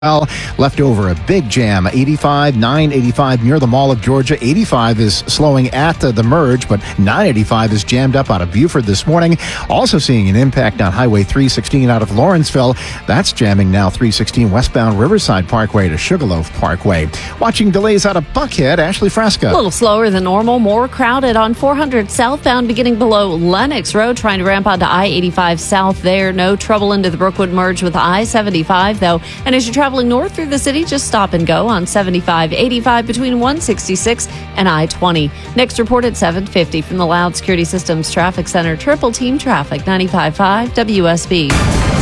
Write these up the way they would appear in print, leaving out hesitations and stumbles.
Well, left over a big jam, 85, 985 near the Mall of Georgia. 85 is slowing at the merge, but 985 is jammed up out of Buford this morning. Also seeing an impact on Highway 316 out of Lawrenceville. That's jamming now 316 westbound Riverside Parkway to Sugarloaf Parkway. Watching delays out of Buckhead, Ashley Fresca. A little slower than normal, more crowded on 400 southbound beginning below Lenox Road, trying to ramp onto I-85 south there. No trouble into the Brookwood merge with I-75 though. And as you're traveling north through the city, just stop and go on 75-85 between 166 and I-20. Next report at 7:50 from the Loud Security Systems Traffic Center. Triple Team Traffic, 95.5 WSB.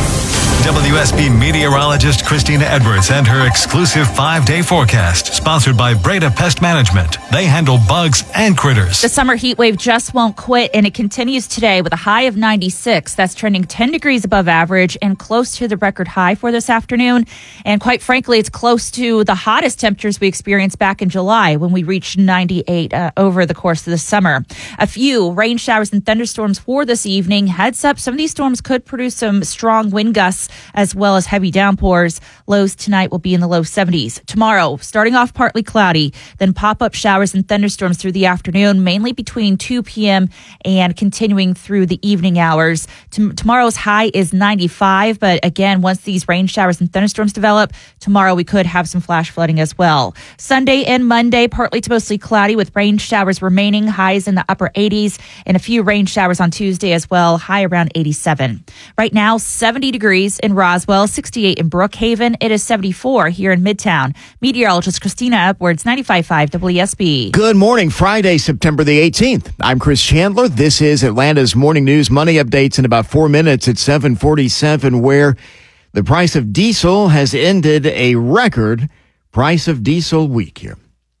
WSB meteorologist Christina Edwards and her exclusive 5-day forecast, sponsored by Breda Pest Management. They handle bugs and critters. The summer heat wave just won't quit, and it continues today with a high of 96. That's trending 10 degrees above average and close to the record high for this afternoon. And quite frankly, it's close to the hottest temperatures we experienced back in July when we reached 98 over the course of the summer. A few rain showers and thunderstorms for this evening. Heads up, some of these storms could produce some strong wind gusts as well as heavy downpours. Lows tonight will be in the low 70s. Tomorrow, starting off partly cloudy, then pop-up showers and thunderstorms through the afternoon, mainly between 2 p.m. and continuing through the evening hours. Tomorrow's high is 95, but again, once these rain showers and thunderstorms develop, tomorrow we could have some flash flooding as well. Sunday and Monday, partly to mostly cloudy with rain showers remaining, highs in the upper 80s, and a few rain showers on Tuesday as well, high around 87. Right now, 70 degrees in Roswell, 68 in Brookhaven. It is 74 here in Midtown. Meteorologist Christina Edwards, 95.5 WSB. Good morning, Friday, September the 18th. I'm Chris Chandler. This is Atlanta's Morning News Money Updates in about 4 minutes at 7:47, where the price of diesel has ended a record price of diesel week here.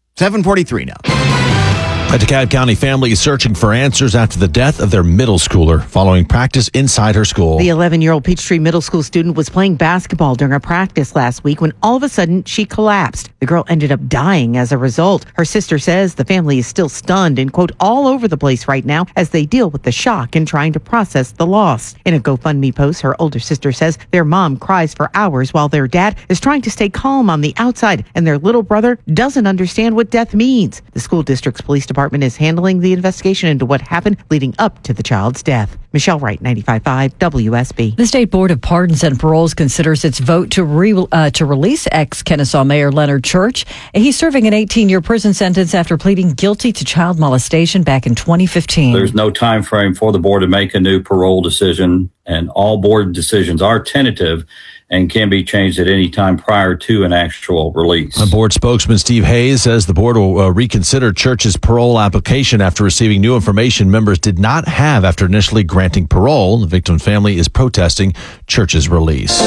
7:43 now. A DeKalb County family is searching for answers after the death of their middle schooler following practice inside her school. The 11-year-old Peachtree Middle School student was playing basketball during a practice last week when all of a sudden she collapsed. The girl ended up dying as a result. Her sister says the family is still stunned and, quote, all over the place right now as they deal with the shock and trying to process the loss. In a GoFundMe post, her older sister says their mom cries for hours while their dad is trying to stay calm on the outside and their little brother doesn't understand what death means. The school district's police department is handling the investigation into what happened leading up to the child's death. Michelle Wright, 95.5 WSB. The State Board of Pardons and Paroles considers its vote to release ex-Kennesaw Mayor Leonard Church. He's serving an 18-year prison sentence after pleading guilty to child molestation back in 2015. There's no time frame for the board to make a new parole decision, and all board decisions are tentative and can be changed at any time prior to an actual release. The board spokesman Steve Hayes says the board will reconsider Church's parole application after receiving new information members did not have after initially granting parole. The victim's family is protesting Church's release.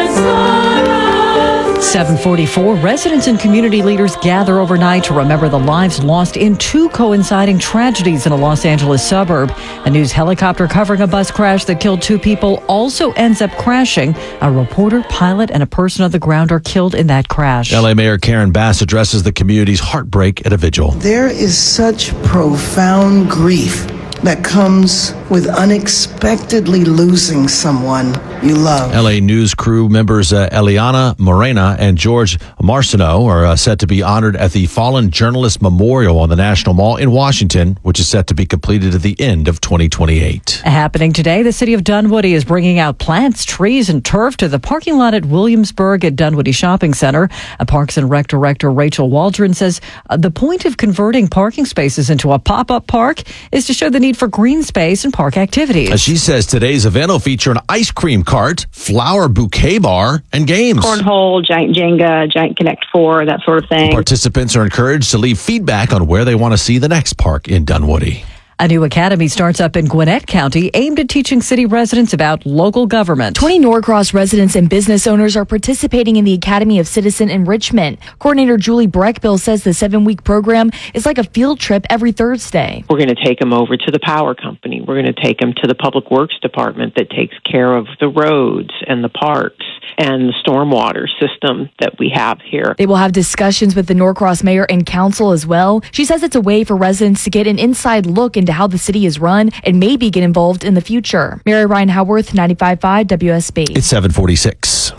7:44, residents and community leaders gather overnight to remember the lives lost in two coinciding tragedies in a Los Angeles suburb. A news helicopter covering a bus crash that killed two people also ends up crashing. A reporter, pilot, and a person on the ground are killed in that crash. LA Mayor Karen Bass addresses the community's heartbreak at a vigil. There is such profound grief that comes with unexpectedly losing someone you love. LA News crew members Eliana Morena and George Marciano are set to be honored at the Fallen Journalist Memorial on the National Mall in Washington, which is set to be completed at the end of 2028. Happening today, the city of Dunwoody is bringing out plants, trees, and turf to the parking lot at Williamsburg at Dunwoody Shopping Center. Parks and Rec Director Rachel Waldron says the point of converting parking spaces into a pop-up park is to show the need for green space and park activities. She says today's event will feature an ice cream cart, flower bouquet bar, and games. Cornhole, giant Jenga, giant Connect 4, that sort of thing. Participants are encouraged to leave feedback on where they want to see the next park in Dunwoody. A new academy starts up in Gwinnett County aimed at teaching city residents about local government. 20 Norcross residents and business owners are participating in the Academy of Citizen Enrichment. Coordinator Julie Breckbill says the 7-week program is like a field trip every Thursday. We're going to take them over to the power company. We're going to take them to the public works department that takes care of the roads and the parks and the stormwater system that we have here. They will have discussions with the Norcross mayor and council as well. She says it's a way for residents to get an inside look into how the city is run and maybe get involved in the future. Mary Ryan Howarth, 95.5 WSB. It's 7:46.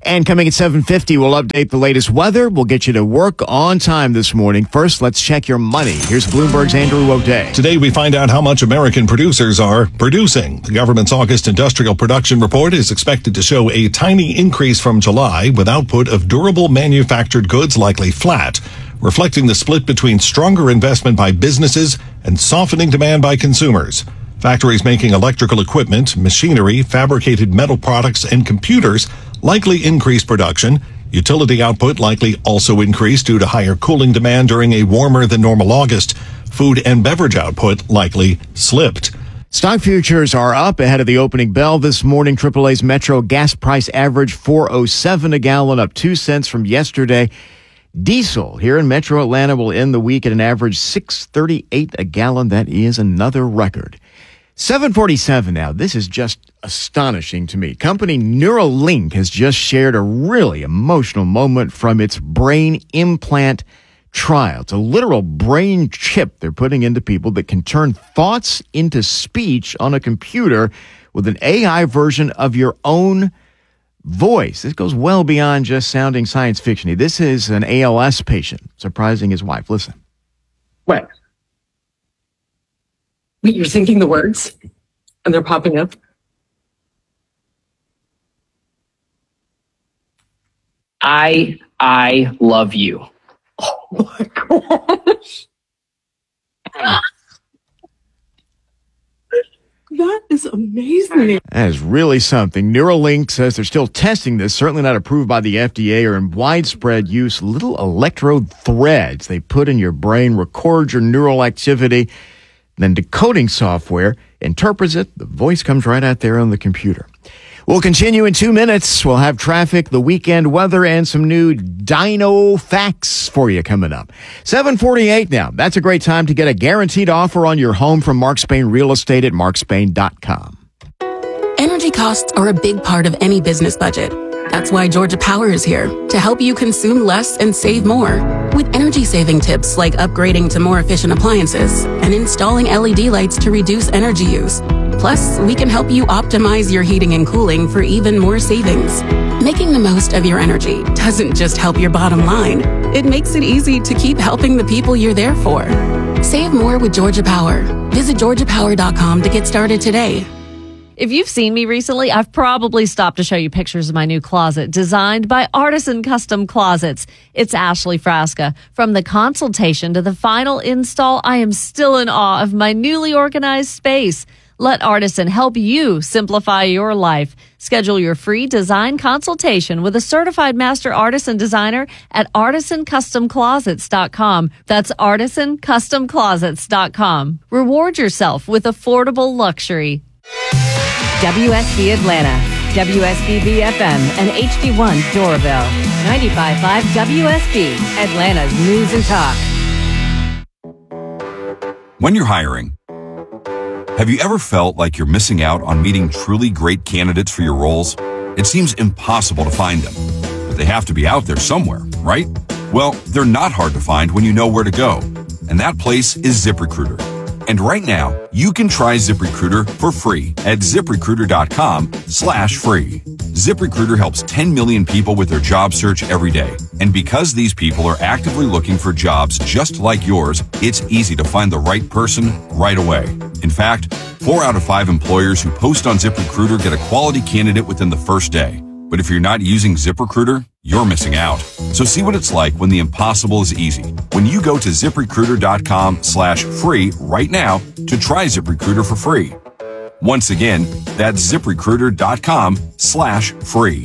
And coming at 7:50, we'll update the latest weather. We'll get you to work on time this morning. First, let's check your money. Here's Bloomberg's Andrew O'Day. Today, we find out how much American producers are producing. The government's August industrial production report is expected to show a tiny increase from July, with output of durable manufactured goods likely flat, reflecting the split between stronger investment by businesses and softening demand by consumers. Factories making electrical equipment, machinery, fabricated metal products, and computers likely increased production. Utility output likely also increased due to higher cooling demand during a warmer than normal August. Food and beverage output likely slipped. Stock futures are up ahead of the opening bell this morning. AAA's Metro gas price average $4.07 a gallon, up 2 cents from yesterday. Diesel here in Metro Atlanta will end the week at an average $6.38 a gallon. That is another record. 7:47 now. This is just astonishing to me. Company Neuralink has just shared a really emotional moment from its brain implant trial. It's a literal brain chip they're putting into people that can turn thoughts into speech on a computer with an AI version of your own voice. This goes well beyond just sounding science fiction-y. This is an ALS patient surprising his wife. Listen. What? Wait, you're thinking the words and they're popping up? I love you. Oh my gosh. That is amazing. That is really something. Neuralink says they're still testing this, certainly not approved by the FDA or in widespread use. Little electrode threads they put in your brain, record your neural activity, then decoding software interprets it. The voice comes right out there on the computer. We'll continue in 2 minutes. We'll have traffic, the weekend weather, and some new dino facts for you coming up. 7:48 now. That's a great time to get a guaranteed offer on your home from Mark Spain Real Estate at markspain.com. Energy costs are a big part of any business budget. That's why Georgia Power is here to help you consume less and save more. With energy-saving tips like upgrading to more efficient appliances and installing LED lights to reduce energy use. Plus, we can help you optimize your heating and cooling for even more savings. Making the most of your energy doesn't just help your bottom line. It makes it easy to keep helping the people you're there for. Save more with Georgia Power. Visit georgiapower.com to get started today. If you've seen me recently, I've probably stopped to show you pictures of my new closet designed by Artisan Custom Closets. It's Ashley Frasca. From the consultation to the final install, I am still in awe of my newly organized space. Let Artisan help you simplify your life. Schedule your free design consultation with a certified master artisan designer at artisancustomclosets.com. That's artisancustomclosets.com. Reward yourself with affordable luxury. WSB Atlanta, WSBB FM, and HD1 Doraville. 95.5 WSB, Atlanta's News and Talk. When you're hiring, have you ever felt like you're missing out on meeting truly great candidates for your roles? It seems impossible to find them, but they have to be out there somewhere, right? Well, they're not hard to find when you know where to go, and that place is ZipRecruiter. And right now, you can try ZipRecruiter for free at ZipRecruiter.com/free. ZipRecruiter helps 10 million people with their job search every day. And because these people are actively looking for jobs just like yours, it's easy to find the right person right away. In fact, 4 out of 5 employers who post on ZipRecruiter get a quality candidate within the first day. But if you're not using ZipRecruiter, you're missing out. So see what it's like when the impossible is easy. When you go to ZipRecruiter.com/free right now to try ZipRecruiter for free. Once again, that's ZipRecruiter.com/free.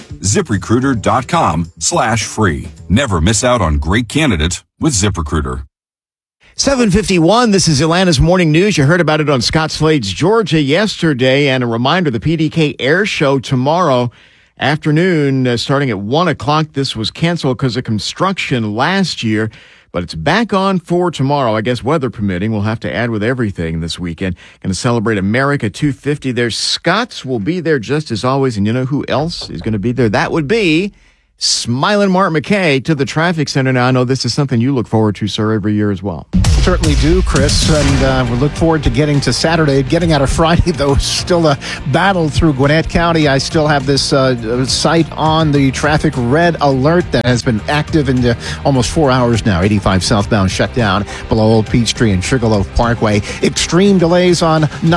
ZipRecruiter.com/free. Never miss out on great candidates with ZipRecruiter. 7:51, this is Atlanta's Morning News. You heard about it on Scott Slade's Georgia yesterday. And a reminder, the PDK Air Show tomorrow afternoon, starting at 1 o'clock. This was canceled because of construction last year, but it's back on for tomorrow. I guess weather permitting. We'll have to add with everything this weekend. Going to celebrate America 250 there. Scott's will be there just as always. And you know who else is going to be there? That would be Smiling Mark McKay to the traffic center. Now, I know this is something you look forward to, sir, every year as well. Certainly do, Chris, and we look forward to getting to Saturday. Getting out of Friday, though, is still a battle through Gwinnett County. I still have this site on the traffic red alert that has been active in almost 4 hours now. 85 southbound shut down below Old Peachtree and Sugarloaf Parkway. Extreme delays on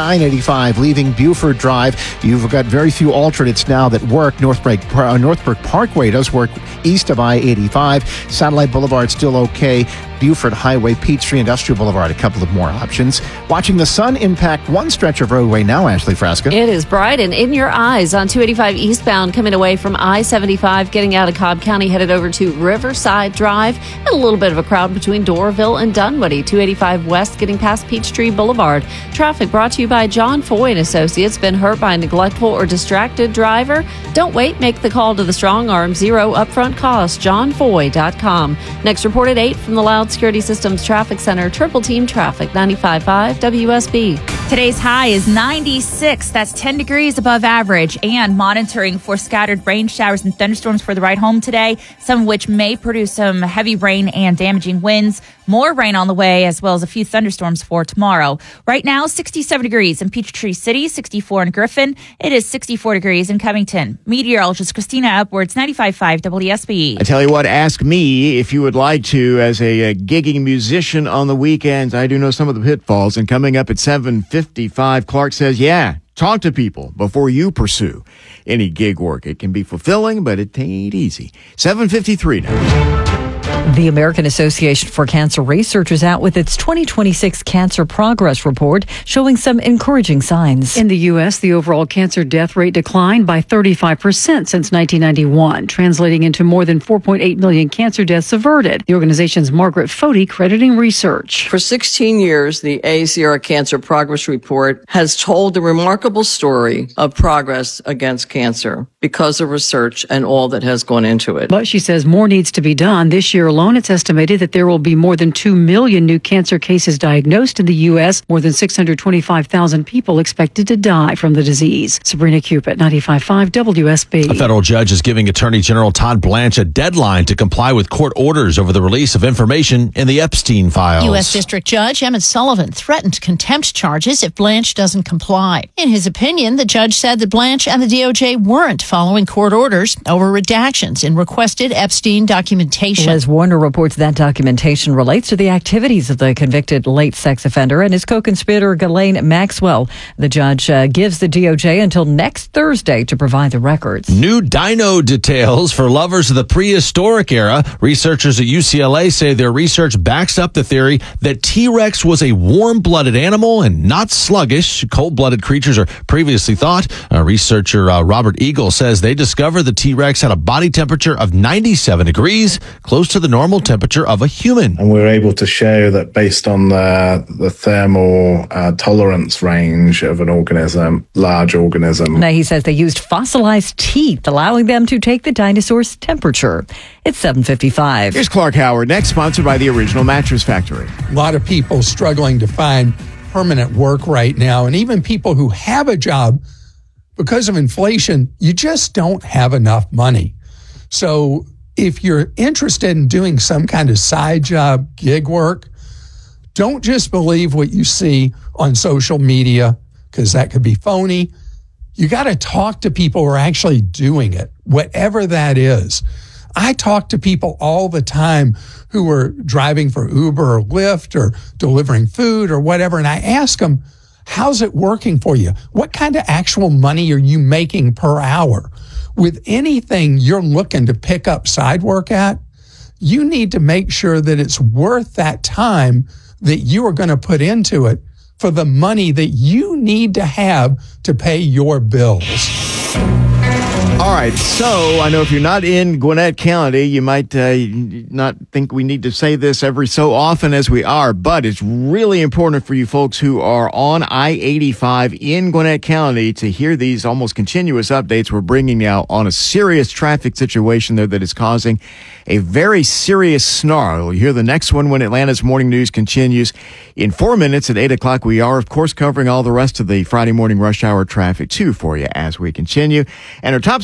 985 leaving Buford Drive. You've got very few alternates now that work. Northbrook Parkway does work east of I-85. Satellite Boulevard still okay. Buford Highway, Peachtree Industrial Boulevard, a couple of more options. Watching the sun impact one stretch of roadway now, Ashley Frasca. It is bright and in your eyes on 285 eastbound coming away from I-75, getting out of Cobb County, headed over to Riverside Drive, and a little bit of a crowd between Doraville and Dunwoody. 285 west getting past Peachtree Boulevard. Traffic brought to you by John Foy and Associates. Been hurt by a neglectful or distracted driver? Don't wait. Make the call to the Strong Arm. Zero upfront cost. JohnFoy.com. Next report at 8 from the Loud Security Systems Traffic Center. Triple Team Traffic, 95.5 WSB. Today's high is 96. That's 10 degrees above average. And monitoring for scattered rain showers and thunderstorms for the ride home today, some of which may produce some heavy rain and damaging winds. More rain on the way, as well as a few thunderstorms for tomorrow. Right now, 67 degrees in Peachtree City, 64 in Griffin. It is 64 degrees in Covington. Meteorologist Christina Upwards, 95.5 WSB. I tell you what, ask me if you would like to as a gigging musician on the weekends. I do know some of the pitfalls. And coming up at 7:55, Clark says, yeah, talk to people before you pursue any gig work. It can be fulfilling, but it ain't easy. 7:53 now. The American Association for Cancer Research is out with its 2026 Cancer Progress Report, showing some encouraging signs. In the U.S., the overall cancer death rate declined by 35% since 1991, translating into more than 4.8 million cancer deaths averted. The organization's Margaret Foti crediting research. For 16 years, the AACR Cancer Progress Report has told the remarkable story of progress against cancer because of research and all that has gone into it. But she says more needs to be done. This year alone, it's estimated that there will be more than 2 million new cancer cases diagnosed in the U.S., more than 625,000 people expected to die from the disease. Sabrina Cupid, 95.5 WSB. A federal judge is giving Attorney General Todd Blanche a deadline to comply with court orders over the release of information in the Epstein files. U.S. District Judge Emmett Sullivan threatened contempt charges if Blanche doesn't comply. In his opinion, the judge said that Blanche and the DOJ weren't following court orders over redactions in requested Epstein documentation. Liz Warner reports that documentation relates to the activities of the convicted late sex offender and his co-conspirator Ghislaine Maxwell. The judge gives the DOJ until next Thursday to provide the records. New dino details for lovers of the prehistoric era. Researchers at UCLA say their research backs up the theory that T-Rex was a warm-blooded animal and not sluggish. Cold-blooded creatures are previously thought. Researcher Robert Eagle says they discovered the T-Rex had a body temperature of 97 degrees, close to the normal temperature of a human. And we're able to show that based on the thermal tolerance range of an organism, large organism. Now, he says they used fossilized teeth, allowing them to take the dinosaur's temperature. It's 7:55. Here's Clark Howard, next sponsored by the Original Mattress Factory. A lot of people struggling to find permanent work right now, and even people who have a job, because of inflation, you just don't have enough money. So if you're interested in doing some kind of side job, gig work, don't just believe what you see on social media, because that could be phony. You got to talk to people who are actually doing it, whatever that is. I talk to people all the time who are driving for Uber or Lyft or delivering food or whatever, and I ask them, how's it working for you? What kind of actual money are you making per hour? With anything you're looking to pick up side work at, you need to make sure that it's worth that time that you are going to put into it for the money that you need to have to pay your bills. All right, so I know if you're not in Gwinnett County, you might not think we need to say this every so often as we are, but it's really important for you folks who are on I-85 in Gwinnett County to hear these almost continuous updates we're bringing out on a serious traffic situation there that is causing a very serious snarl. You'll hear the next one when Atlanta's Morning News continues. In 4 minutes at 8 o'clock, we are, of course, covering all the rest of the Friday morning rush hour traffic, too, for you as we continue. And our top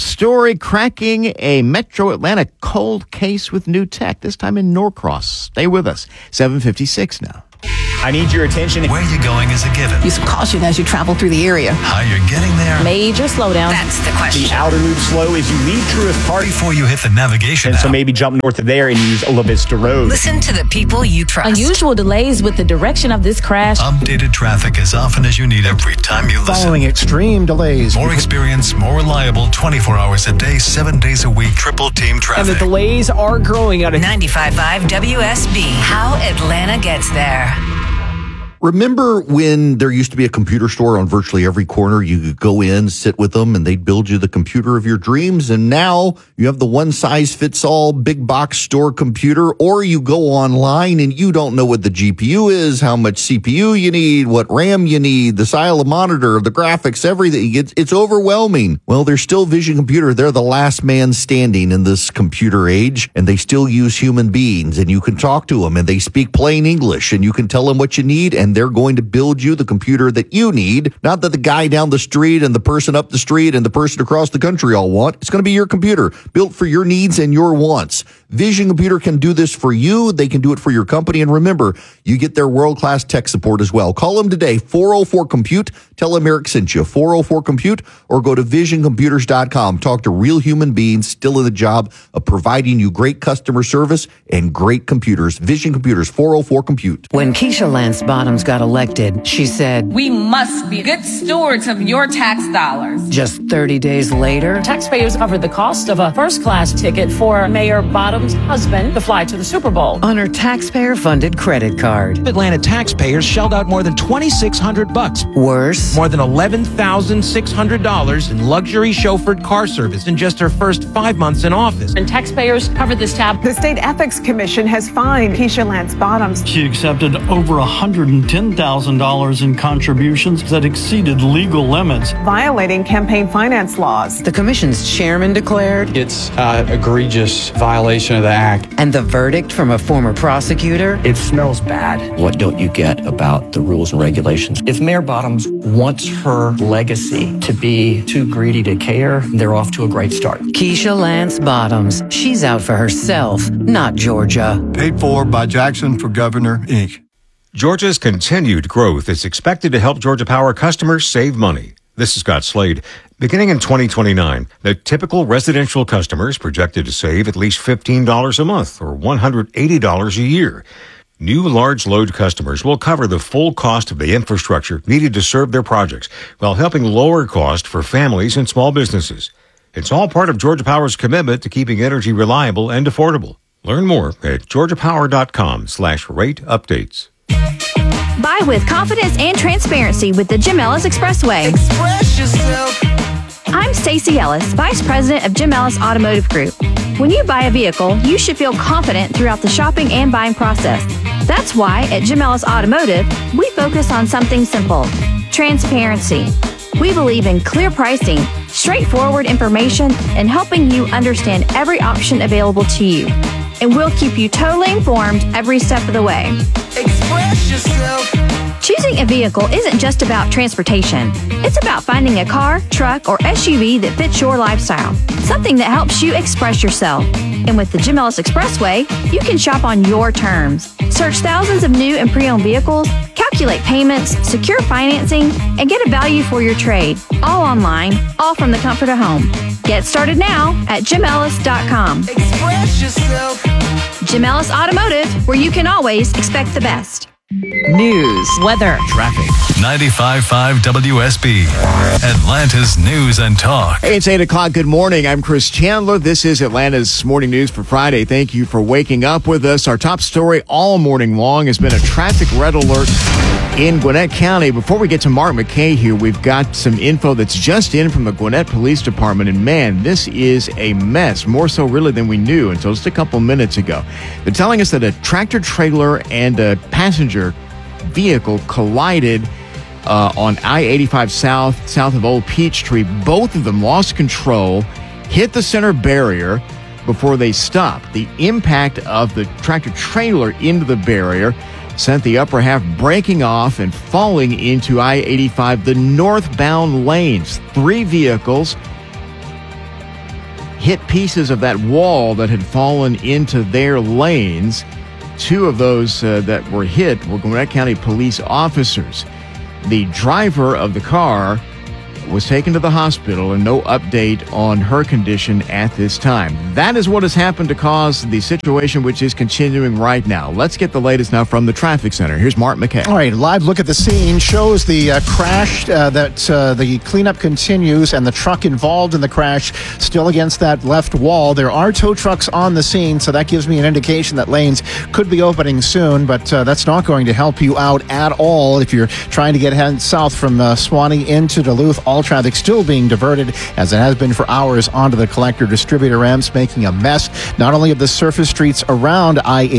story, cracking a Metro Atlanta cold case with new tech, this time in Norcross. Stay with us. 7:56 now. I need your attention. Where you're going is a given. Use caution as you travel through the area. How you're getting there. Major slowdown. That's the question. The outer loop slow as you leave Truist Park. Before you hit the navigation So maybe jump north of there and use La Vista Road. Listen to the people you trust. Unusual delays with the direction of this crash. Updated traffic as often as you need every time you listen. Following extreme delays. More experience, more reliable, 24 hours a day, 7 days a week, triple team traffic. And the delays are growing out of 95.5 WSB. How Atlanta gets there. Remember when there used to be a computer store on virtually every corner? You could go in, sit with them, and they'd build you the computer of your dreams. And now you have the one-size-fits-all big box store computer, or you go online and you don't know what the GPU is, how much CPU you need, what RAM you need, the style of monitor, the graphics, everything. It's overwhelming. Well, there's still Vision Computer. They're the last man standing in this computer age, and they still use human beings, and you can talk to them, and they speak plain English, and you can tell them what you need, and they're going to build you the computer that you need, not that the guy down the street and the person up the street and the person across the country all want. It's going to be your computer, built for your needs and your wants. Vision Computer can do this for you. They can do it for your company. And remember, you get their world-class tech support as well. Call them today, 404-COMPUTE. Tell them Eric sent you, 404-COMPUTE, or go to visioncomputers.com. Talk to real human beings still in the job of providing you great customer service and great computers. Vision Computers, 404-COMPUTE. When Keisha Lance Bottoms got elected, she said, "We must be good stewards of your tax dollars." Just 30 days later, taxpayers covered the cost of a first-class ticket for Mayor Bottoms' husband to fly to the Super Bowl on her taxpayer-funded credit card. Atlanta taxpayers shelled out more than $2,600. Worse, more than $11,600 in luxury chauffeured car service in just her first 5 months in office. And taxpayers covered this tab. The State Ethics Commission has fined Keisha Lance Bottoms. She accepted over $110,000 in contributions that exceeded legal limits, violating campaign finance laws. The commission's chairman declared it's an egregious violation of the act. And the verdict from a former prosecutor? It smells bad. What don't you get about the rules and regulations? If Mayor Bottoms wants her legacy to be too greedy to care, they're off to a great start. Keisha Lance Bottoms. She's out for herself, not Georgia. Paid for by Jackson for Governor, Inc. Georgia's continued growth is expected to help Georgia Power customers save money. This is Scott Slade. Beginning in 2029, the typical residential customer is projected to save at least $15 a month or $180 a year. New large load customers will cover the full cost of the infrastructure needed to serve their projects while helping lower cost for families and small businesses. It's all part of Georgia Power's commitment to keeping energy reliable and affordable. Learn more at georgiapower.com/rate updates. Buy with confidence and transparency with the Jim Ellis Expressway. Express yourself. I'm Stacey Ellis, Vice President of Jim Ellis Automotive Group. When you buy a vehicle, you should feel confident throughout the shopping and buying process. That's why at Jim Ellis Automotive, we focus on something simple: transparency. We believe in clear pricing, straightforward information, and helping you understand every option available to you. And we'll keep you totally informed every step of the way. Express yourself. Choosing a vehicle isn't just about transportation. It's about finding a car, truck, or SUV that fits your lifestyle. Something that helps you express yourself. And with the Jim Ellis Expressway, you can shop on your terms. Search thousands of new and pre-owned vehicles, calculate payments, secure financing, and get a value for your trade. All online, all from the comfort of home. Get started now at jimellis.com. Express yourself. Jim Ellis Automotive, where you can always expect the best. News, weather, traffic. 95.5 WSB, Atlanta's News and Talk. Hey, it's 8 o'clock. Good morning. I'm Chris Chandler. This is Atlanta's Morning News for Friday. Thank you for waking up with us. Our top story all morning long has been a traffic red alert in Gwinnett County. Before we get to Mark McKay here, we've got some info that's just in from the Gwinnett Police Department. And man, this is a mess, more so really than we knew until just a couple minutes ago. They're telling us that a tractor trailer and a passenger vehicle collided on I-85 south of Old Peachtree. Both of them lost control, hit the center barrier before they stopped. The impact of the tractor trailer into the barrier sent the upper half breaking off and falling into I-85, the northbound lanes. 3 vehicles hit pieces of that wall that had fallen into their lanes. Two of those that were hit were Gwinnett County police officers. The driver of the car was taken to the hospital and no update on her condition at this time. That is what has happened to cause the situation which is continuing right now. Let's get the latest now from the traffic center. Here's Mark McKay. All right, live look at the scene shows the crash that the cleanup continues and the truck involved in the crash still against that left wall. There are tow trucks on the scene, so that gives me an indication that lanes could be opening soon, but that's not going to help you out at all if you're trying to get headed south from Suwanee into Duluth. All traffic still being diverted, as it has been for hours, onto the collector distributor ramps, making a mess not only of the surface streets around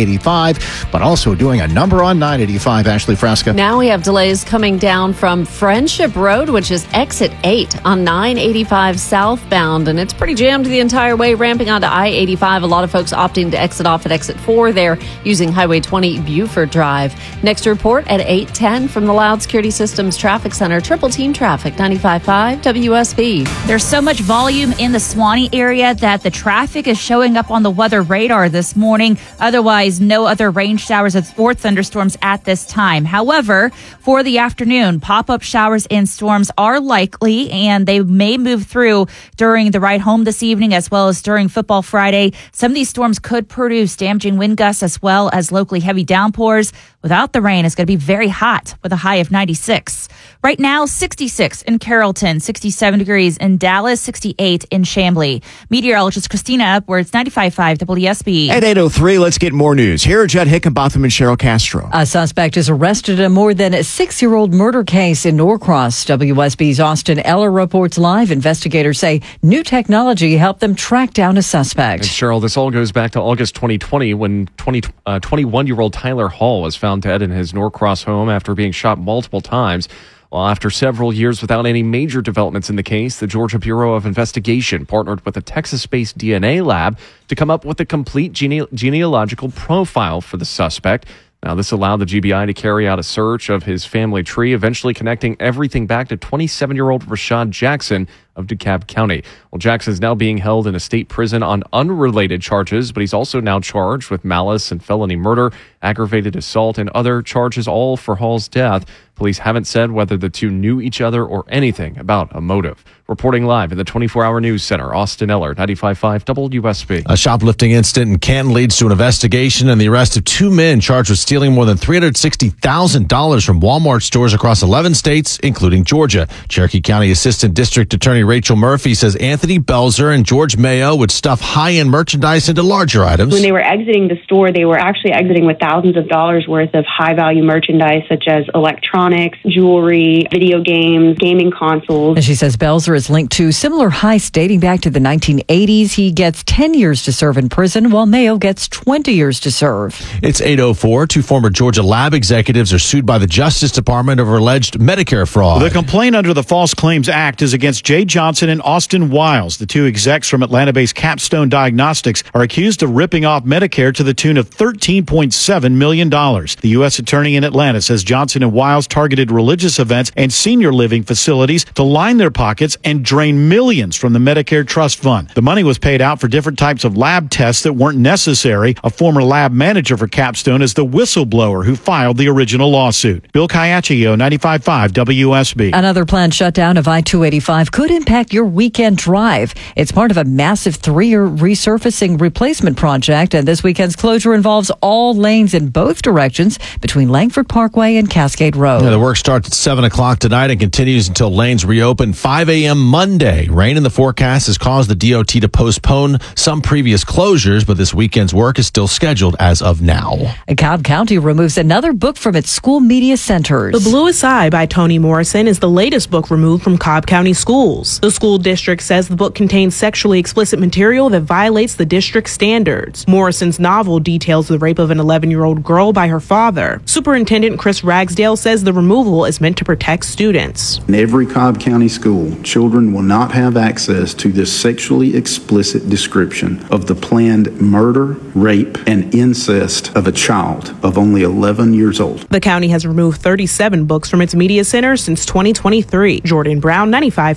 I-85, but also doing a number on 985. Ashley Frasca. Now we have delays coming down from Friendship Road, which is exit 8 on 985 southbound, and it's pretty jammed the entire way, ramping onto I-85. A lot of folks opting to exit off at exit 4 there using Highway 20 Buford Drive. Next report at 8:10 from the Loud Security Systems Traffic Center. Triple team traffic, 95.5 WSB. There's so much volume in the Suwanee area that the traffic is showing up on the weather radar this morning. Otherwise, no other rain showers or thunderstorms at this time. However, for the afternoon, pop-up showers and storms are likely, and they may move through during the ride home this evening as well as during Football Friday. Some of these storms could produce damaging wind gusts as well as locally heavy downpours. Without the rain, it's going to be very hot with a high of 96. Right now, 66 in Carrollton, 67 degrees in Dallas, 68 in Chamblee. Meteorologist Christina Upwards, 95.5 WSB. At 8:03, let's get more news. Here are Judd Hickenbotham and Cheryl Castro. A suspect is arrested in a more than 6-year-old murder case in Norcross. WSB's Austin Eller reports live. Investigators say new technology helped them track down a suspect. And Cheryl, this all goes back to August 2020 when 21-year-old Tyler Hall was found dead in his Norcross home after being shot multiple times. Well, after several years without any major developments in the case, the Georgia Bureau of Investigation partnered with a Texas-based DNA lab to come up with a complete genealogical profile for the suspect. Now, this allowed the GBI to carry out a search of his family tree, eventually connecting everything back to 27-year-old Rashad Jackson of DeKalb County. Well, Jackson is now being held in a state prison on unrelated charges, but he's also now charged with malice and felony murder, aggravated assault, and other charges, all for Hall's death. Police haven't said whether the two knew each other or anything about a motive. Reporting live in the 24-hour news center, Austin Eller, 95.5 WSB. A shoplifting incident in Canton leads to an investigation and the arrest of 2 men charged with stealing more than $360,000 from Walmart stores across 11 states, including Georgia. Cherokee County Assistant District Attorney Rachel Murphy says Anthony Belzer and George Mayo would stuff high-end merchandise into larger items. When they were exiting the store, they were actually exiting with thousands of dollars worth of high-value merchandise, such as electronics, jewelry, video games, gaming consoles. And she says Belzer is linked to similar heists dating back to the 1980s. He gets 10 years to serve in prison, while Mayo gets 20 years to serve. It's 8:04. 2 former Georgia lab executives are sued by the Justice Department over alleged Medicare fraud. The complaint under the False Claims Act is against Jay Johnson and Austin Wiles. The 2 execs from Atlanta-based Capstone Diagnostics are accused of ripping off Medicare to the tune of $13.7 million. The U.S. Attorney in Atlanta says Johnson and Wiles targeted religious events and senior living facilities to line their pockets and drain millions from the Medicare Trust Fund. The money was paid out for different types of lab tests that weren't necessary. A former lab manager for Capstone is the whistleblower who filed the original lawsuit. Bill Caiaccio, 95.5 WSB. Another planned shutdown of I-285 could impact your weekend drive. It's part of a massive 3-year resurfacing replacement project, and this weekend's closure involves all lanes in both directions between Langford Parkway and Cascade Road. Yeah, the work starts at 7 o'clock tonight and continues until lanes reopen 5 a.m. Monday. Rain in the forecast has caused the DOT to postpone some previous closures, but this weekend's work is still scheduled as of now. Cobb County removes another book from its school media centers. The Bluest Eye by Toni Morrison is the latest book removed from Cobb County schools. The school district says the book contains sexually explicit material that violates the district's standards. Morrison's novel details the rape of an 11-year-old girl by her father. Superintendent Chris Ragsdale says the removal is meant to protect students. In every Cobb County school, children will not have access to this sexually explicit description of the planned murder, rape, and incest of a child of only 11 years old. The county has removed 37 books from its media center since 2023. Jordan Brown, 95.5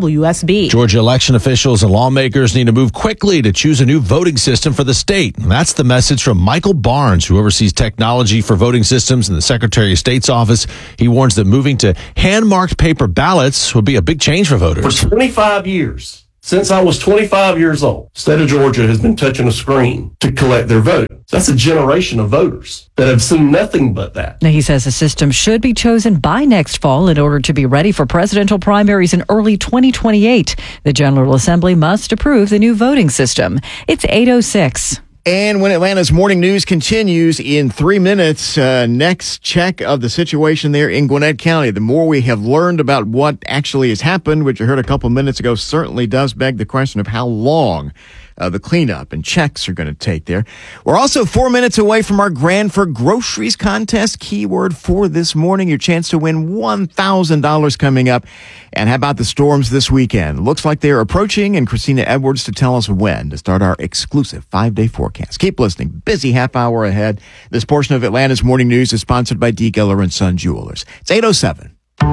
WSB. Georgia election officials and lawmakers need to move quickly to choose a new voting system for the state. And that's the message from Michael Barnes, who oversees technology for voting systems in the Secretary of State's office. He warns that moving to hand-marked paper ballots would be a big change for voters. For 25 years, since I was 25 years old, the state of Georgia has been touching a screen to collect their vote. That's a generation of voters that have seen nothing but that. Now, he says the system should be chosen by next fall in order to be ready for presidential primaries in early 2028. The General Assembly must approve the new voting system. It's 8:06. And when Atlanta's morning news continues in 3 minutes, next check of the situation there in Gwinnett County. The more we have learned about what actually has happened, which you heard a couple minutes ago, certainly does beg the question of how long the cleanup and checks are going to take there. We're also 4 minutes away from our Grand for Groceries contest. Keyword for this morning, your chance to win $1,000 coming up. And how about the storms this weekend? Looks like they're approaching, and Christina Edwards to tell us when to start our exclusive 5-day forecast. Keep listening. Busy half hour ahead. This portion of Atlanta's morning news is sponsored by D. Geller and Son Jewelers. It's 8:07.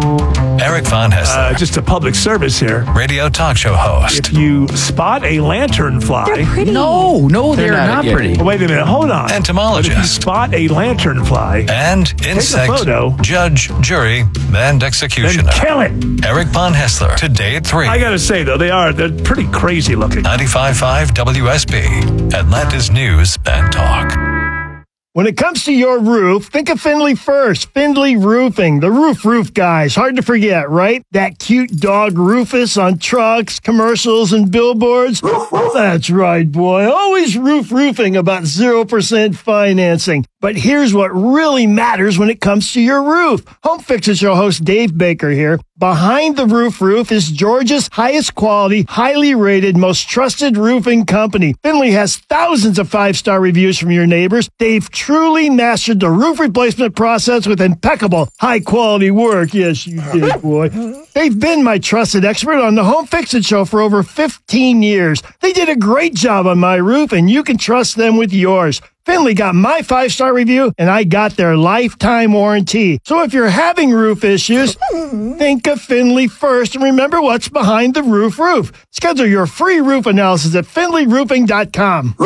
Eric Von Hessler. Just a public service here. Radio talk show host. If you spot a lanternfly. They're pretty. No, they're not pretty. Oh, wait a minute, hold on. Entomologist. But if you spot a lanternfly. And insect. Take a photo. Judge, jury, and executioner. Then kill it. Eric Von Hessler. Today at 3. I gotta say, though, they're pretty crazy looking. 95.5 WSB. Atlanta's News and Talk. When it comes to your roof, think of Findlay first. Findlay Roofing, the roof guys. Hard to forget, right? That cute dog Rufus on trucks, commercials, and billboards. That's right, boy. Always roofing about 0% financing. But here's what really matters when it comes to your roof. Home Fixer Show host Dave Baker here. Behind the Roof is Georgia's highest quality, highly rated, most trusted roofing company. Findlay has thousands of 5-star reviews from your neighbors. They've truly mastered the roof replacement process with impeccable, high-quality work. Yes, you did, boy. They've been my trusted expert on the Home Fix It Show for over 15 years. They did a great job on my roof, and you can trust them with yours. Findlay got my 5-star review, and I got their lifetime warranty. So if you're having roof issues, think of Findlay first, and remember what's behind the roof. Schedule your free roof analysis at FindlayRoofing.com.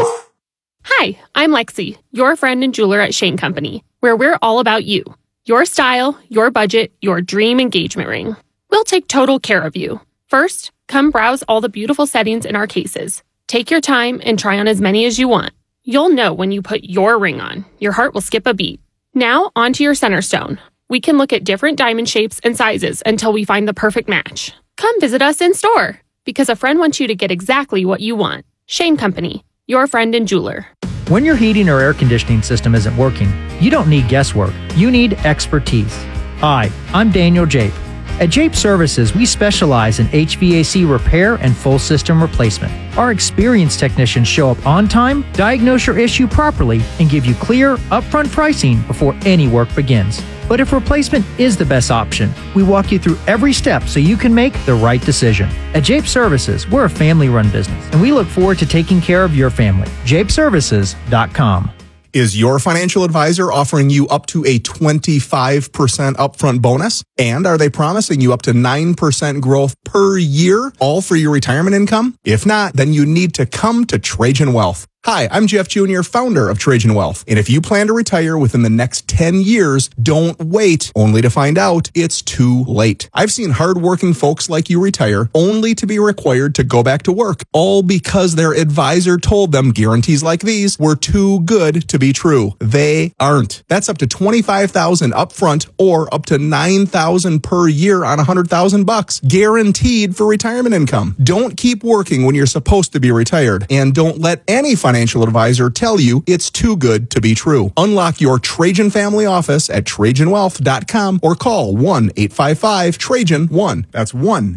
Hi, I'm Lexi, your friend and jeweler at Shane Company, where we're all about you. Your style, your budget, your dream engagement ring. We'll take total care of you. First, come browse all the beautiful settings in our cases. Take your time and try on as many as you want. You'll know when you put your ring on. Your heart will skip a beat. Now, onto your center stone. We can look at different diamond shapes and sizes until we find the perfect match. Come visit us in store, because a friend wants you to get exactly what you want. Shane Company, your friend and jeweler. When your heating or air conditioning system isn't working, you don't need guesswork. You need expertise. Hi, I'm Daniel Jape. At Jape Services, we specialize in HVAC repair and full system replacement. Our experienced technicians show up on time, diagnose your issue properly, and give you clear, upfront pricing before any work begins. But if replacement is the best option, we walk you through every step so you can make the right decision. At Jape Services, we're a family-run business, and we look forward to taking care of your family. JapeServices.com. Is your financial advisor offering you up to a 25% upfront bonus? And are they promising you up to 9% growth per year, all for your retirement income? If not, then you need to come to Trajan Wealth. Hi, I'm Jeff Jr., founder of Trajan Wealth. And if you plan to retire within the next 10 years, don't wait only to find out it's too late. I've seen hardworking folks like you retire only to be required to go back to work, all because their advisor told them guarantees like these were too good to be true. They aren't. That's up to $25,000 upfront or up to $9,000 per year on $100,000, guaranteed for retirement income. Don't keep working when you're supposed to be retired, and don't let any financial advisor tell you it's too good to be true. Unlock your Trajan family office at TrajanWealth.com or call 1-855-TRAJAN-1. That's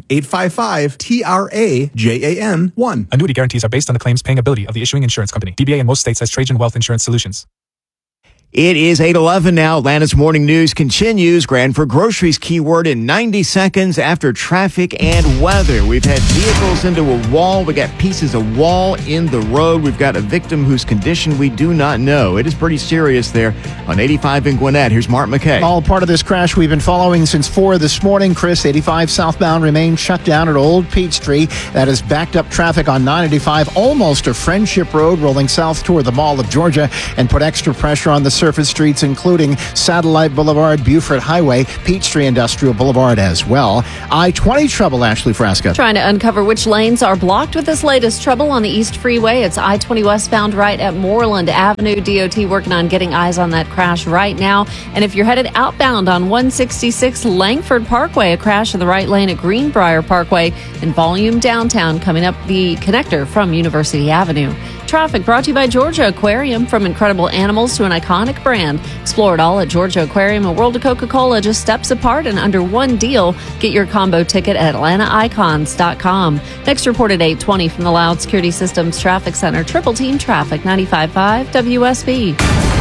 1-855-TRAJAN-1. Annuity guarantees are based on the claims paying ability of the issuing insurance company. DBA in most states has Trajan Wealth Insurance Solutions. It is 8:11 now. Atlanta's morning news continues. Grand for Groceries keyword in 90 seconds after traffic and weather. We've had vehicles into a wall. We got pieces of wall in the road. We've got a victim whose condition we do not know. It is pretty serious there on 85 in Gwinnett. Here's Mark McKay. All part of this crash we've been following since 4 this morning. Chris, 85 southbound remains shut down at Old Peachtree. That has backed up traffic on 985 almost to Friendship Road, rolling south toward the Mall of Georgia, and put extra pressure on the surface streets, including Satellite Boulevard, Buford Highway, Peachtree Industrial Boulevard as well. I-20 trouble, Ashley Frasca. Trying to uncover which lanes are blocked with this latest trouble on the East Freeway. It's I-20 westbound right at Moreland Avenue. DOT working on getting eyes on that crash right now. And if you're headed outbound on 166 Langford Parkway, a crash in the right lane at Greenbrier Parkway, and volume downtown coming up the connector from University Avenue. Traffic brought to you by Georgia Aquarium. From incredible animals to an iconic brand. Explore it all at Georgia Aquarium. A world of Coca-Cola just steps apart and under one deal. Get your combo ticket at AtlantaIcons.com. Next report at 8:20 from the Loud Security Systems Traffic Center. Triple Team Traffic, 95.5 WSB.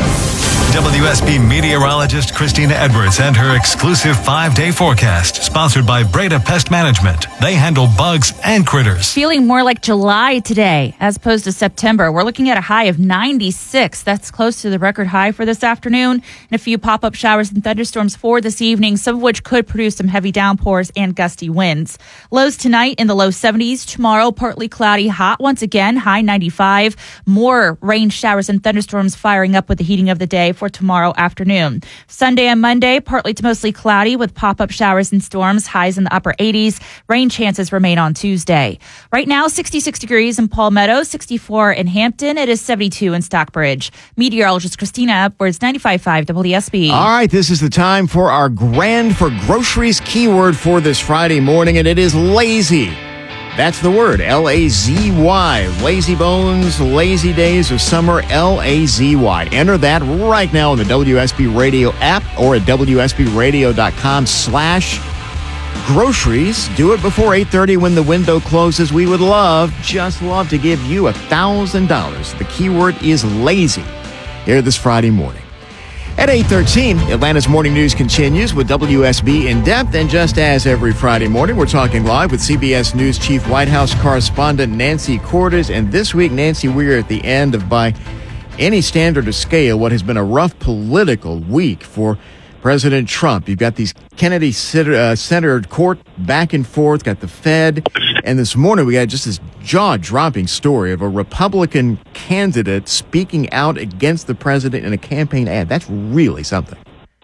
WSB meteorologist Christina Edwards and her exclusive 5-day forecast, sponsored by Breda Pest Management. They handle bugs and critters. Feeling more like July today as opposed to September. We're looking at a high of 96. That's close to the record high for this afternoon. And a few pop-up showers and thunderstorms for this evening, some of which could produce some heavy downpours and gusty winds. Lows tonight in the low 70s. Tomorrow, partly cloudy, hot once again, high 95. More rain showers and thunderstorms firing up with the heating of the day for tomorrow afternoon. Sunday and Monday, partly to mostly cloudy with pop-up showers and storms, highs in the upper 80s. Rain chances remain on Tuesday. Right now, 66 degrees in Palmetto, 64 in Hampton. It is 72 in Stockbridge. Meteorologist Christina Edwards, 95.5 WSB. All right, this is the time for our Grand for Groceries keyword for this Friday morning, and it is lazy. That's the word, L-A-Z-Y. Lazy bones, lazy days of summer, L-A-Z-Y. Enter that right now on the WSB Radio app or at WSBRadio.com/groceries. Do it before 8:30 when the window closes. We would just love to give you $1,000. The keyword is lazy here this Friday morning. At 8:13, Atlanta's morning news continues with WSB In Depth. And just as every Friday morning, we're talking live with CBS News Chief White House correspondent Nancy Cordes. And this week, Nancy, we're at the end of, by any standard of scale, what has been a rough political week for President Trump. You've got these Kennedy-centered court back and forth, got the Fed. And this morning, we got just this jaw-dropping story of a Republican candidate speaking out against the president in a campaign ad. That's really something.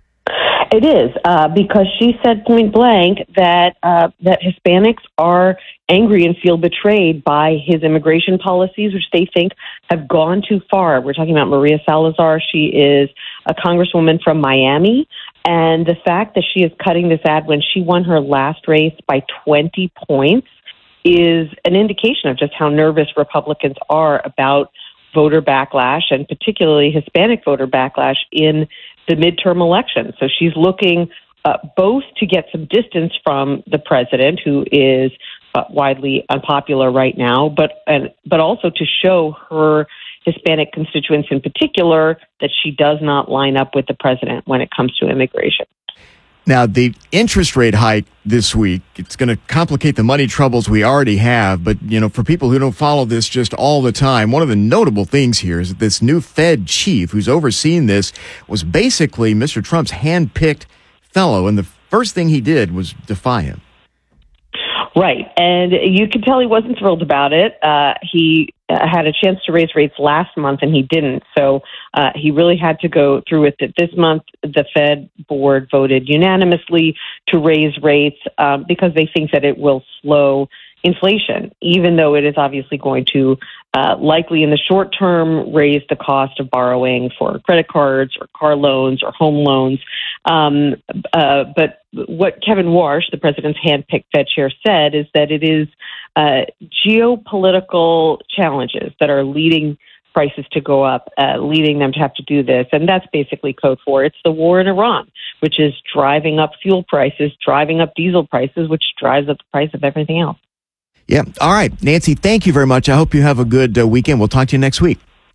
It is, because she said point blank that Hispanics are angry and feel betrayed by his immigration policies, which they think have gone too far. We're talking about Maria Salazar. She is a congresswoman from Miami. And the fact that she is cutting this ad when she won her last race by 20 points is an indication of just how nervous Republicans are about voter backlash, and particularly Hispanic voter backlash in the midterm election. So she's looking both to get some distance from the president, who is widely unpopular right now, but also to show her Hispanic constituents in particular that she does not line up with the president when it comes to immigration. Now, the interest rate hike this week, it's going to complicate the money troubles we already have. But, for people who don't follow this just all the time, one of the notable things here is that this new Fed chief who's overseeing this was basically Mr. Trump's hand-picked fellow. And the first thing he did was defy him. Right. And you can tell he wasn't thrilled about it. He had a chance to raise rates last month and he didn't. So he really had to go through with it. This month, the Fed board voted unanimously to raise rates because they think that it will slow inflation, even though it is obviously going to likely in the short term raise the cost of borrowing for credit cards or car loans or home loans. But what Kevin Warsh, the president's handpicked Fed chair, said is that it is geopolitical challenges that are leading prices to go up, leading them to have to do this. And that's basically code for it's the war in Iran, which is driving up fuel prices, driving up diesel prices, which drives up the price of everything else. Yeah. All right. Nancy, thank you very much. I hope you have a good weekend. We'll talk to you next week.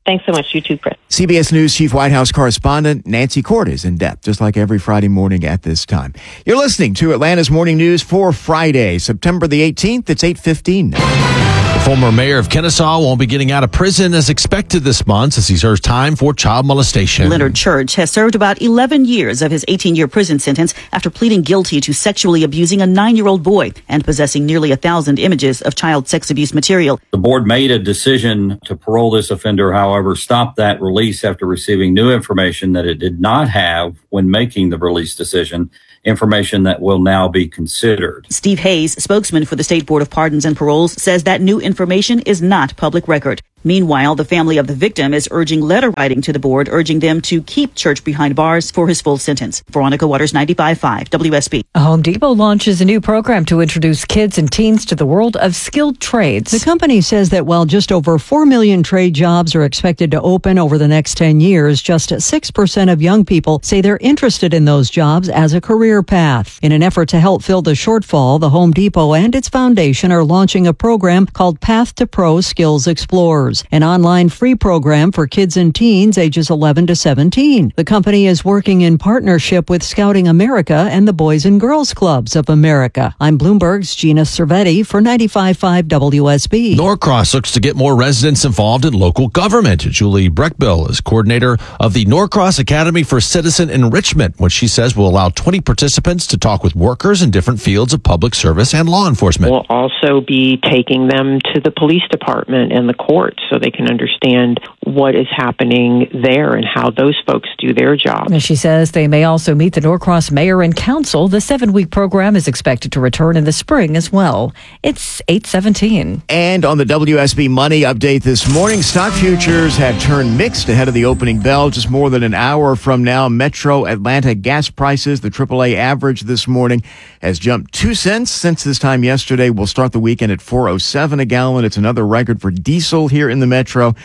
Thanks so much. You too, Chris. CBS News Chief White House Correspondent Nancy Cord is in depth, just like every Friday morning at this time. You're listening to Atlanta's Morning News for Friday, September the 18th. It's 8:15 now. The former mayor of Kennesaw won't be getting out of prison as expected this month as he serves time for child molestation. Leonard Church has served about 11 years of his 18-year prison sentence after pleading guilty to sexually abusing a 9-year-old boy and possessing nearly 1,000 images of child sex abuse material. The board made a decision to parole this offender, however, stopped that release after receiving new information that it did not have when making the release decision, information that will now be considered. Steve Hayes, spokesman for the State Board of Pardons and Paroles, says that new information is not public record. Meanwhile, the family of the victim is urging letter writing to the board, urging them to keep Church behind bars for his full sentence. Veronica Waters, 95.5 WSB. Home Depot launches a new program to introduce kids and teens to the world of skilled trades. The company says that while just over 4 million trade jobs are expected to open over the next 10 years, just 6% of young people say they're interested in those jobs as a career path. In an effort to help fill the shortfall, the Home Depot and its foundation are launching a program called Path to Pro Skills Explorers, an online free program for kids and teens ages 11 to 17. The company is working in partnership with Scouting America and the Boys and Girls Clubs of America. I'm Bloomberg's Gina Cervetti for 95.5 WSB. Norcross looks to get more residents involved in local government. Julie Breckbill is coordinator of the Norcross Academy for Citizen Enrichment, which she says will allow 20 participants to talk with workers in different fields of public service and law enforcement. We'll also be taking them to the police department and the courts so they can understand what is happening there and how those folks do their job. She says they may also meet the Norcross mayor and council. The 7-week program is expected to return in the spring as well. It's 8:17. And on the WSB Money Update this morning, stock futures have turned mixed ahead of the opening bell. Just more than an hour from now, Metro Atlanta gas prices, the AAA average this morning, has jumped 2 cents since this time yesterday. We'll start the weekend at $4.07 a gallon. It's another record for diesel here in the Metro,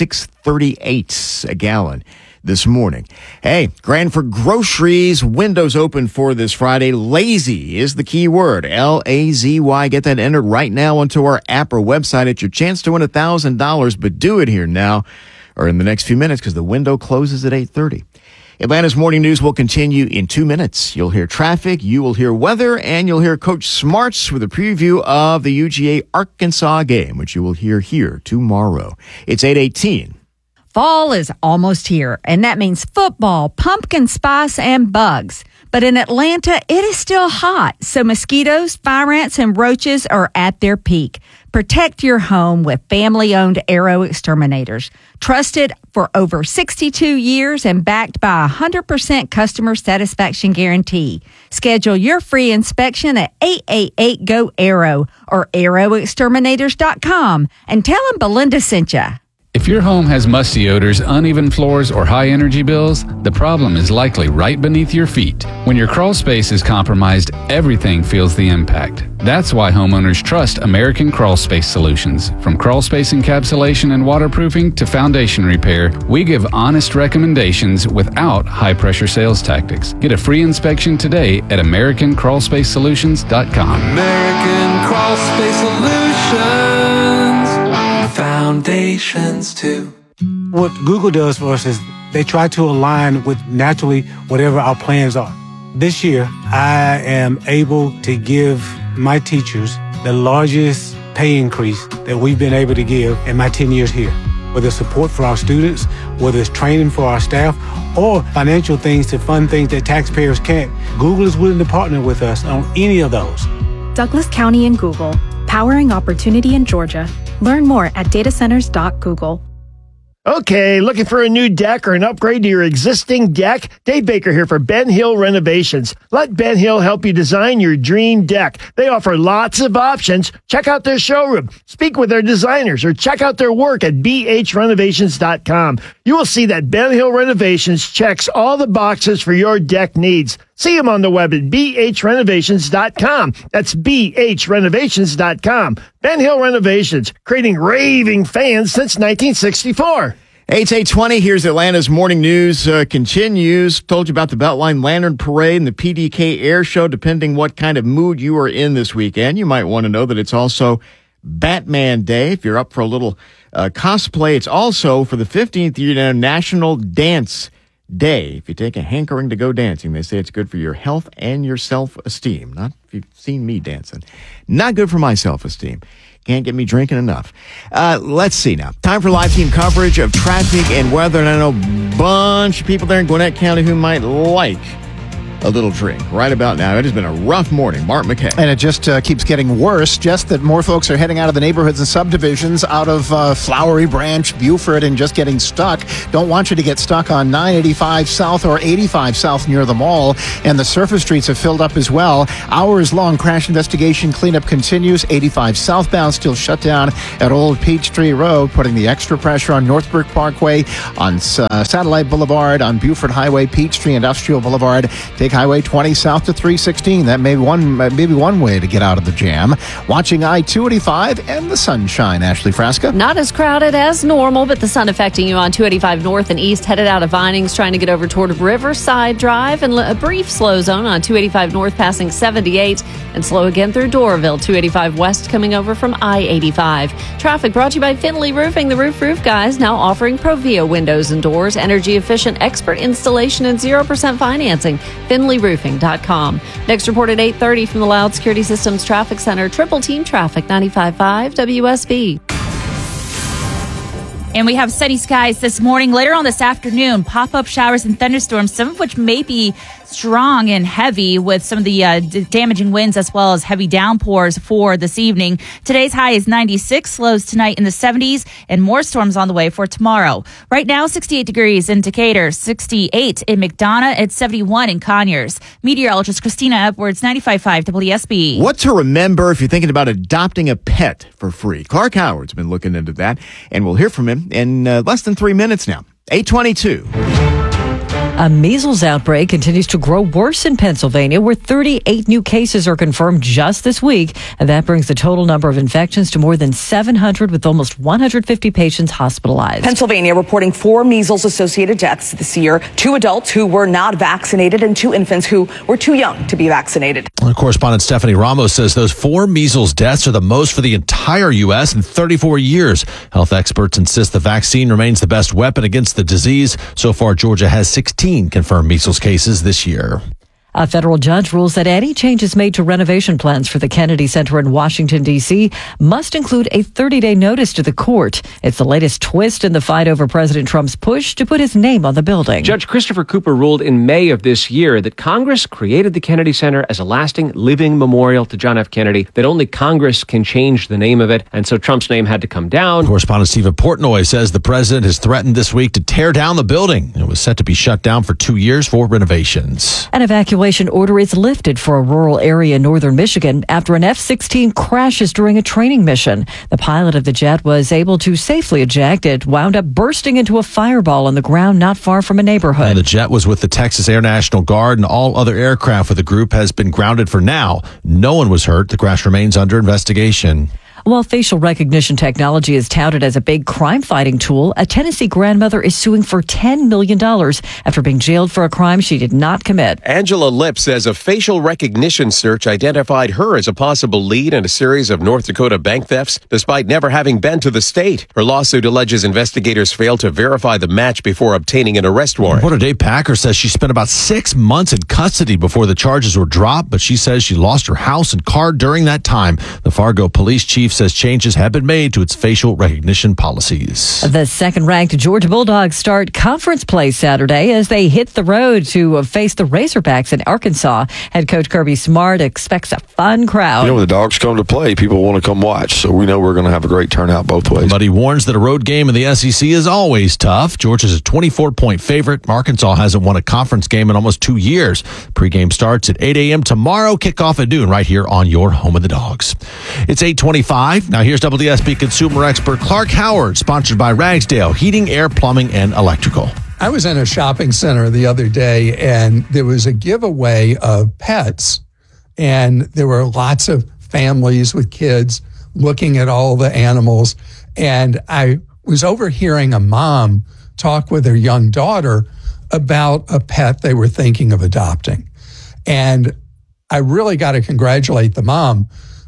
$6.38 a gallon this morning. Hey, Granford Groceries, windows open for this Friday. Lazy is the key word, L-A-Z-Y. Get that entered right now onto our app or website. It's your chance to win $1,000, but do it here now or in the next few minutes because the window closes at 8:30. Atlanta's Morning News will continue in 2 minutes. You'll hear traffic, you will hear weather, and you'll hear Coach Smarts with a preview of the UGA Arkansas game, which you will hear here tomorrow. It's 8:18. Fall is almost here, and that means football, pumpkin spice, and bugs. But in Atlanta, it is still hot, so mosquitoes, fire ants, and roaches are at their peak. Protect your home with family-owned Arrow Exterminators. Trusted for over 62 years and backed by a 100% customer satisfaction guarantee. Schedule your free inspection at 888-GO-ARROW or arrowexterminators.com and tell them Belinda sent you. If your home has musty odors, uneven floors, or high energy bills, the problem is likely right beneath your feet. When your crawl space is compromised, everything feels the impact. That's why homeowners trust American Crawl Space Solutions. From crawl space encapsulation and waterproofing to foundation repair, we give honest recommendations without high-pressure sales tactics. Get a free inspection today at AmericanCrawlSpaceSolutions.com. American Crawl Space Solutions. Foundations too. What Google does for us is they try to align with naturally whatever our plans are. This year, I am able to give my teachers the largest pay increase that we've been able to give in my 10 years here. Whether it's support for our students, whether it's training for our staff, or financial things to fund things that taxpayers can't, Google is willing to partner with us on any of those. Douglas County and Google, powering opportunity in Georgia. Learn more at datacenters.google. Okay, looking for a new deck or an upgrade to your existing deck? Dave Baker here for Ben Hill Renovations. Let Ben Hill help you design your dream deck. They offer lots of options. Check out their showroom, speak with their designers, or check out their work at bhrenovations.com. You will see that Ben Hill Renovations checks all the boxes for your deck needs. See them on the web at bhrenovations.com. That's bhrenovations.com. Ben Hill Renovations, creating raving fans since 1964. It's 8:20. Here's Atlanta's Morning News continues. Told you about the Beltline Lantern Parade and the PDK Air Show. Depending what kind of mood you are in this weekend, you might want to know that it's also Batman Day. If you're up for a little cosplay, it's also for the 15th year now National Dance Day. If you take a hankering to go dancing, they say it's good for your health and your self-esteem. Not if you've seen me dancing. Not good for my self-esteem. Can't get me drinking enough. Let's see now. Time for live team coverage of traffic and weather. And I know a bunch of people there in Gwinnett County who might like a little drink right about now. It has been a rough morning. Mark McKay. And it just keeps getting worse. Just that more folks are heading out of the neighborhoods and subdivisions, out of Flowery Branch, Buford, and just getting stuck. Don't want you to get stuck on 985 South or 85 South near the mall. And the surface streets have filled up as well. Hours-long crash investigation cleanup continues. 85 southbound still shut down at Old Peachtree Road, putting the extra pressure on Northbrook Parkway, on Satellite Boulevard, on Buford Highway, Peachtree Industrial Boulevard. Take Highway 20 south to 316. That may be one way to get out of the jam. Watching I-285 and the sunshine. Ashley Frasca. Not as crowded as normal, but the sun affecting you on 285 north and east, headed out of Vinings, trying to get over toward Riverside Drive, and a brief slow zone on 285 north passing 78, and slow again through Doraville. 285 west coming over from I-85. Traffic brought to you by Finley Roofing. The Roof Guys now offering Provia windows and doors, energy efficient expert installation and 0% financing. FinleyRoofing.com. Next report at 8:30 from the Loud Security Systems Traffic Center. Triple Team Traffic, 95.5 WSB. And we have sunny skies this morning. Later on this afternoon, pop-up showers and thunderstorms, some of which may be strong and heavy with some of the damaging winds as well as heavy downpours for this evening. Today's high is 96, lows tonight in the 70s, and more storms on the way for tomorrow. Right now, 68 degrees in Decatur, 68 in McDonough, it's 71 in Conyers. Meteorologist Christina Edwards, 95.5 WSB. What to remember if you're thinking about adopting a pet for free? Clark Howard's been looking into that, and we'll hear from him in less than 3 minutes now. 8:22. A measles outbreak continues to grow worse in Pennsylvania, where 38 new cases are confirmed just this week. And that brings the total number of infections to more than 700, with almost 150 patients hospitalized. Pennsylvania reporting 4 measles-associated deaths this year, 2 adults who were not vaccinated and 2 infants who were too young to be vaccinated. Our correspondent Stephanie Ramos says those 4 measles deaths are the most for the entire U.S. in 34 years. Health experts insist the vaccine remains the best weapon against the disease. So far, Georgia has 16 confirmed measles cases this year. A federal judge rules that any changes made to renovation plans for the Kennedy Center in Washington, D.C. must include a 30-day notice to the court. It's the latest twist in the fight over President Trump's push to put his name on the building. Judge Christopher Cooper ruled in May of this year that Congress created the Kennedy Center as a lasting, living memorial to John F. Kennedy, that only Congress can change the name of it, and so Trump's name had to come down. Correspondent Stephen Portnoy says the president has threatened this week to tear down the building. It was set to be shut down for 2 years for renovations. An evacuation order is lifted for a rural area in northern Michigan after an F-16 crashes during a training mission. The pilot of the jet was able to safely eject. It wound up bursting into a fireball on the ground not far from a neighborhood. And the jet was with the Texas Air National Guard, and all other aircraft with the group has been grounded for now. No one was hurt. The crash remains under investigation. While facial recognition technology is touted as a big crime-fighting tool, a Tennessee grandmother is suing for $10 million after being jailed for a crime she did not commit. Angela Lipp says a facial recognition search identified her as a possible lead in a series of North Dakota bank thefts, despite never having been to the state. Her lawsuit alleges investigators failed to verify the match before obtaining an arrest warrant. Reporter Dave Packer says she spent about 6 months in custody before the charges were dropped, but she says she lost her house and car during that time. The Fargo police chief says changes have been made to its facial recognition policies. The second-ranked Georgia Bulldogs start conference play Saturday as they hit the road to face the Razorbacks in Arkansas. Head coach Kirby Smart expects a fun crowd. You know, when the Dogs come to play, people want to come watch, so we know we're going to have a great turnout both ways. But he warns that a road game in the SEC is always tough. Georgia's a 24-point favorite. Arkansas hasn't won a conference game in almost 2 years. Pregame starts at 8 a.m. tomorrow, kickoff at noon right here on your home of the Dogs. It's 8:25. Now here's WSB consumer expert Clark Howard, sponsored by Ragsdale Heating, Air, Plumbing, and Electrical. I was in a shopping center the other day, and there was a giveaway of pets, and there were lots of families with kids looking at all the animals, and I was overhearing a mom talk with her young daughter about a pet they were thinking of adopting. And I really got to congratulate the mom,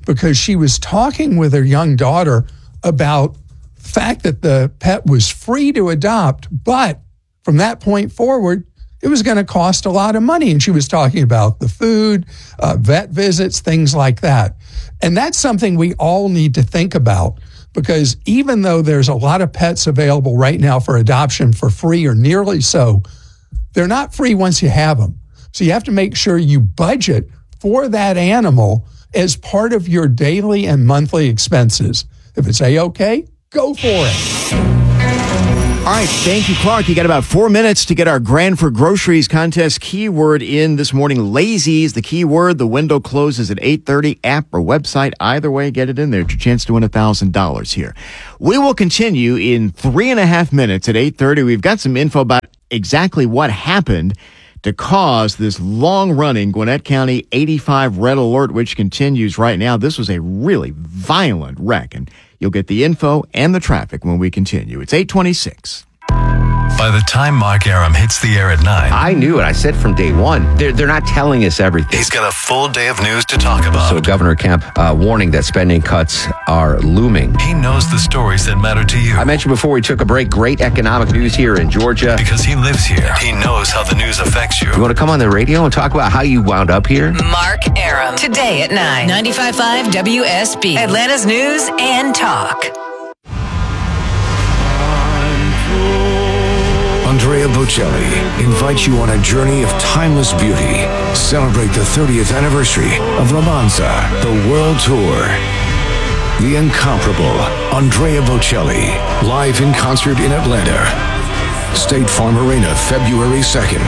because she was talking with her young daughter about the fact that the pet was free to adopt, but from that point forward, it was going to cost a lot of money. And she was talking about the food, vet visits, things like that. And that's something we all need to think about, because even though there's a lot of pets available right now for adoption for free or nearly so, they're not free once you have them. So you have to make sure you budget for that animal as part of your daily and monthly expenses. If it's A-okay, go for it. All right, thank you, Clark. You got about 4 minutes to get our Grand for Groceries contest keyword in this morning. Lazy is the keyword. The window closes at 8:30. App or website, either way, get it in there. It's your chance to win $1,000 here. We will continue in 3.5 minutes at 8:30. We've got some info about exactly what happened to cause this long-running Gwinnett County 85 red alert, which continues right now. This was a really violent wreck, and you'll get the info and the traffic when we continue. It's 8:26. By the time Mark Aram hits the air at 9, I knew it. I said from day one, they're not telling us everything. he's got a full day of news to talk about. So Governor Kemp warning that spending cuts are looming. He knows the stories that matter to you. I mentioned before we took a break, great economic news here in Georgia. Because he lives here. He knows how the news affects you. You want to come on the radio and talk about how you wound up here? Mark Aram. Today at 9. 95.5 WSB. Atlanta's News and Talk. Andrea Bocelli invites you on a journey of timeless beauty. Celebrate the 30th anniversary of Romanza, the World Tour. The incomparable Andrea Bocelli, live in concert in Atlanta. State Farm Arena, February 2nd.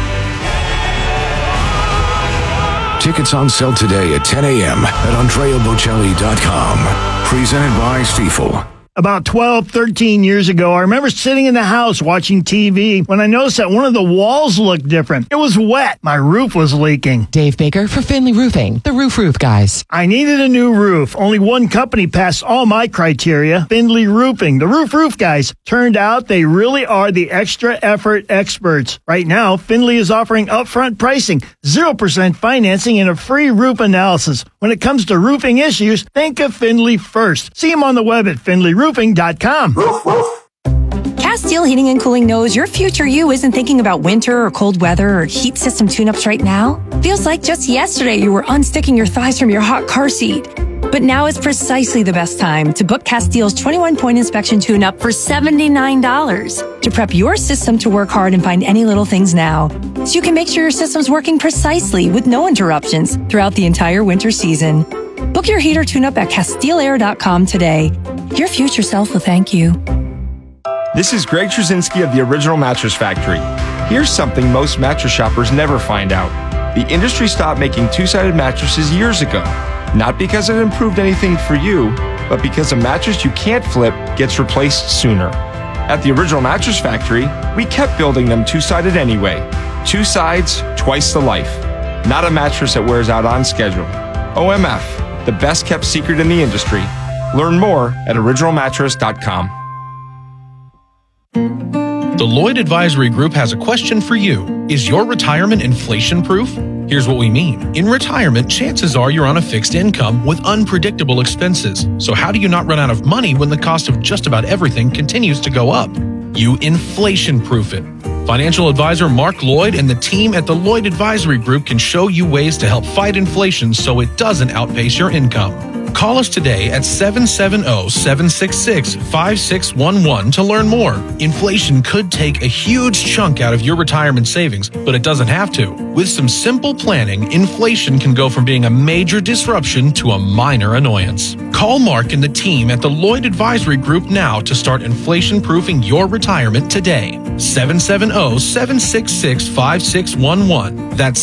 Tickets on sale today at 10 a.m. at AndreaBocelli.com. Presented by Stiefel. About 12, 13 years ago, I remember sitting in the house watching TV when I noticed that one of the walls looked different. It was wet. My roof was leaking. Dave Baker for Finley Roofing, the roof guys. I needed a new roof. Only one company passed all my criteria, Finley Roofing, the roof guys. Turned out they really are the extra effort experts. Right now, Finley is offering upfront pricing, 0% financing, and a free roof analysis. When it comes to roofing issues, think of Finley first. See them on the web at finleyroofing.com. Castile Heating and Cooling knows your future you isn't thinking about winter or cold weather or heat system tune-ups right now. Feels like just yesterday you were unsticking your thighs from your hot car seat. But now is precisely the best time to book Castile's 21-point inspection tune-up for $79 to prep your system to work hard and find any little things now, so you can make sure your system's working precisely with no interruptions throughout the entire winter season. Book your heater tune-up at CastileAir.com today. Your future self will thank you. This is Greg Trzynski of the Original Mattress Factory. Here's something most mattress shoppers never find out. The industry stopped making two-sided mattresses years ago. Not because it improved anything for you, but because a mattress you can't flip gets replaced sooner. At the Original Mattress Factory, we kept building them two-sided anyway. Two sides, twice the life. Not a mattress that wears out on schedule. OMF, the best kept secret in the industry. Learn more at originalmattress.com. The Lloyd Advisory Group has a question for you. Is your retirement inflation-proof? Here's what we mean. In retirement, chances are you're on a fixed income with unpredictable expenses. So how do you not run out of money when the cost of just about everything continues to go up? You inflation-proof it. Financial advisor Mark Lloyd and the team at the Lloyd Advisory Group can show you ways to help fight inflation so it doesn't outpace your income. Call us today at 770-766-5611 to learn more. Inflation could take a huge chunk out of your retirement savings, but it doesn't have to. With some simple planning, inflation can go from being a major disruption to a minor annoyance. Call Mark and the team at the Lloyd Advisory Group now to start inflation-proofing your retirement today. 770-766-5611. That's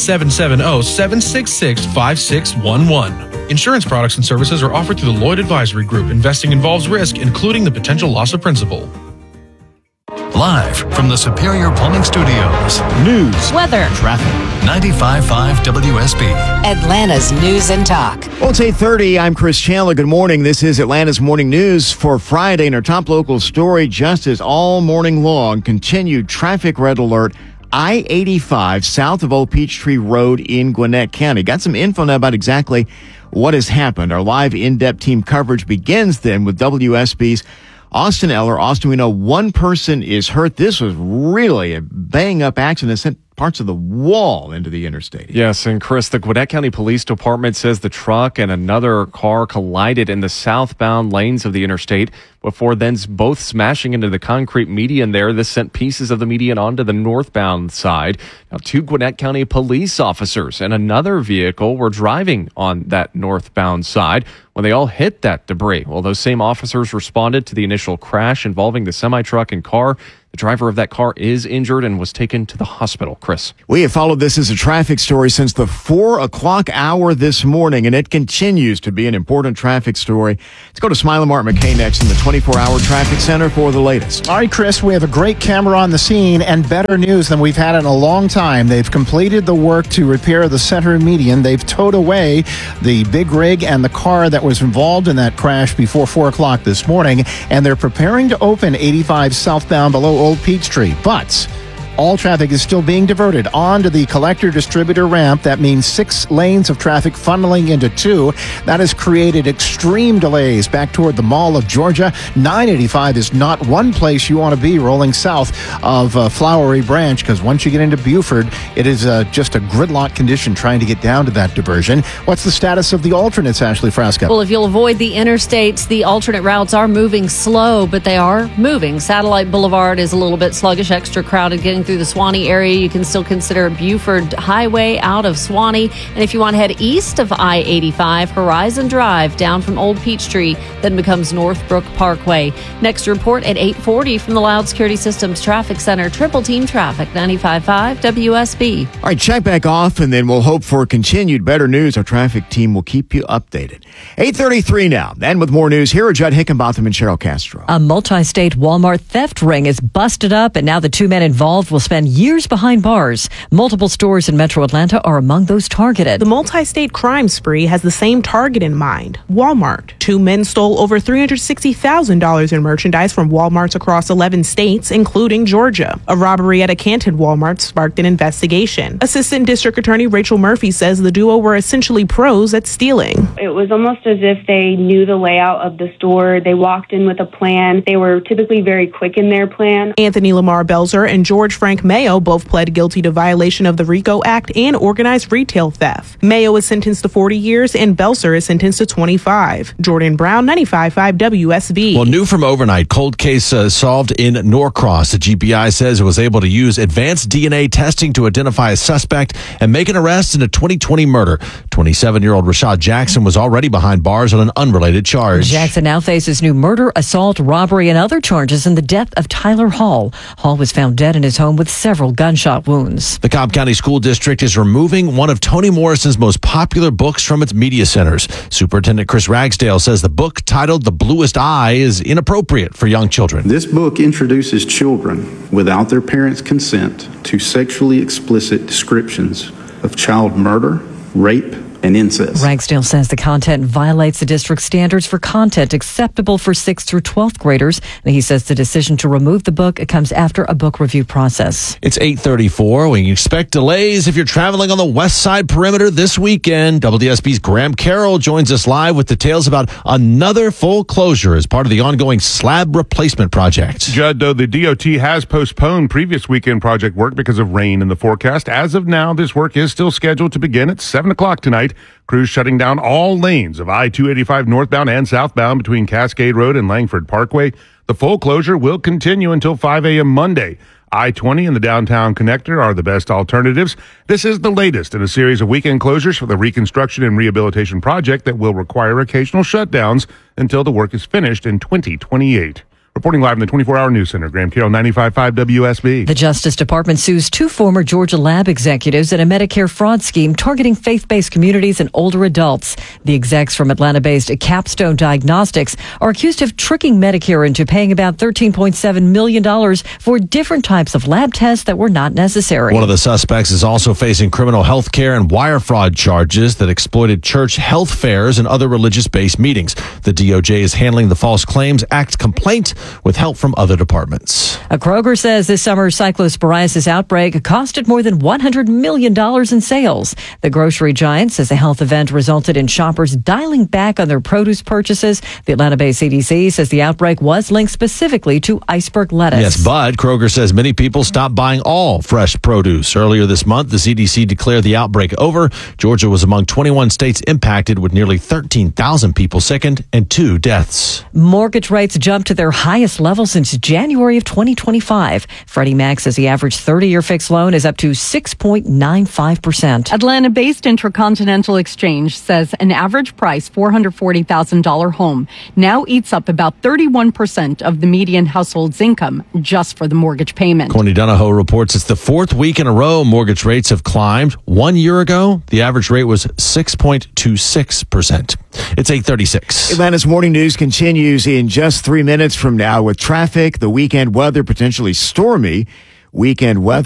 770-766-5611. Insurance products and services are offered through the Lloyd Advisory Group. Investing involves risk, including the potential loss of principal. Live from the Superior Plumbing Studios. News, weather, traffic. 95.5 WSB. Atlanta's News and Talk. Well, it's 8:30. I'm Chris Chandler. Good morning. This is Atlanta's Morning News for Friday. And our top local story, just as all morning long, continued traffic red alert. I-85 south of Old Peachtree Road in Gwinnett County. Got some info now about exactly what has happened. Our live in-depth team coverage begins then with WSB's Austin Eller. Austin, we know one person is hurt. This was really a bang-up accident that sent parts of the wall into the interstate. Yes, and Chris, the Gwinnett County Police Department says the truck and another car collided in the southbound lanes of the interstate before then both smashing into the concrete median there. This sent pieces of the median onto the northbound side. Now, 2 Gwinnett County police officers and another vehicle were driving on that northbound side when they all hit that debris. Well, those same officers responded to the initial crash involving the semi-truck and car. The driver of that car is injured and was taken to the hospital. Chris. We have followed this as a traffic story since the 4 o'clock hour this morning, and it continues to be an important traffic story. Let's go to Smiley Martin McKay next in the 24-hour traffic center for the latest. All right, Chris, we have a great camera on the scene and better news than we've had in a long time. They've completed the work to repair the center median. They've towed away the big rig and the car that was involved in that crash before 4 o'clock this morning, and they're preparing to open 85 southbound below Old Peachtree. But all traffic is still being diverted onto the collector distributor ramp. That means 6 lanes of traffic funneling into 2. That has created extreme delays back toward the Mall of Georgia. 985 is not one place you want to be rolling south of Flowery Branch, because once you get into Buford, it is just a gridlock condition trying to get down to that diversion. What's the status of the alternates, Ashley Frasca? Well, if you'll avoid the interstates, the alternate routes are moving slow, but they are moving. Satellite Boulevard is a little bit sluggish, extra crowded getting through the Swanee area. You can still consider Buford Highway out of Swanee. And if you want to head east of I-85, Horizon Drive down from Old Peachtree, then becomes Northbrook Parkway. Next report at 8:40 from the Loud Security Systems Traffic Center. Triple Team Traffic, 95.5 WSB. All right, check back off, and then we'll hope for continued better news. Our traffic team will keep you updated. 8:33 now. And with more news, here are Judd Hickenbotham and Cheryl Castro. A multi-state Walmart theft ring is busted up, and now the 2 men involved will spend years behind bars. Multiple stores in Metro Atlanta are among those targeted. The multi-state crime spree has the same target in mind, Walmart. 2 men stole over $360,000 in merchandise from Walmarts across 11 states, including Georgia. A robbery at a Canton Walmart sparked an investigation. Assistant District Attorney Rachel Murphy says the duo were essentially pros at stealing. It was almost as if they knew the layout of the store. They walked in with a plan. They were typically very quick in their plan. Anthony Lamar Belzer and George Frank Mayo both pled guilty to violation of the RICO Act and organized retail theft. Mayo is sentenced to 40 years and Belzer is sentenced to 25. Jordan Brown, 95.5 WSB. Well, new from overnight, cold case solved in Norcross. The GBI says it was able to use advanced DNA testing to identify a suspect and make an arrest in a 2020 murder. 27-year-old Rashad Jackson was already behind bars on an unrelated charge. Jackson now faces new murder, assault, robbery, and other charges in the death of Tyler Hall. Hall was found dead in his home with several gunshot wounds. The Cobb County School District is removing one of Toni Morrison's most popular books from its media centers. Superintendent Chris Ragsdale says the book titled The Bluest Eye is inappropriate for young children. This book introduces children without their parents' consent to sexually explicit descriptions of child murder, rape, and incest. Ragsdale says the content violates the district's standards for content acceptable for 6th through 12th graders. And he says the decision to remove the book comes after a book review process. It's 8:34. We expect delays if you're traveling on the west side perimeter this weekend. WSB's Graham Carroll joins us live with details about another full closure as part of the ongoing slab replacement project. Judd, though the DOT has postponed previous weekend project work because of rain in the forecast, as of now, this work is still scheduled to begin at 7 o'clock tonight. Crews shutting down all lanes of I-285 northbound and southbound between Cascade Road and Langford Parkway. The full closure will continue until 5 a.m. Monday. I-20 and the downtown connector are the best alternatives. This is the latest in a series of weekend closures for the reconstruction and rehabilitation project that will require occasional shutdowns until the work is finished in 2028. Reporting live in the 24-hour news center, Graham Carroll, 95.5 WSB. The Justice Department sues 2 former Georgia lab executives in a Medicare fraud scheme targeting faith-based communities and older adults. The execs from Atlanta-based Capstone Diagnostics are accused of tricking Medicare into paying about $13.7 million for different types of lab tests that were not necessary. One of the suspects is also facing criminal health care and wire fraud charges that exploited church health fairs and other religious-based meetings. The DOJ is handling the False Claims Act complaint with help from other departments. A Kroger says this summer's cyclosporiasis outbreak costed more than $100 million in sales. The grocery giant says the health event resulted in shoppers dialing back on their produce purchases. The Atlanta-based CDC says the outbreak was linked specifically to iceberg lettuce. Yes, but Kroger says many people stopped buying all fresh produce. Earlier this month, the CDC declared the outbreak over. Georgia was among 21 states impacted, with nearly 13,000 people sickened and 2 deaths. Mortgage rates jumped to their highest level since January of 2025. Freddie Mac says the average 30-year fixed loan is up to 6.95%. Atlanta-based Intercontinental Exchange says an average price $440,000 home now eats up about 31% of the median household's income just for the mortgage payment. Courtney Donahoe reports it's the 4th week in a row mortgage rates have climbed. 1 year ago, the average rate was 6.26%. It's 8:36. Atlanta's morning news continues in just 3 minutes from now with traffic, the weekend weather potentially stormy. Weekend weather.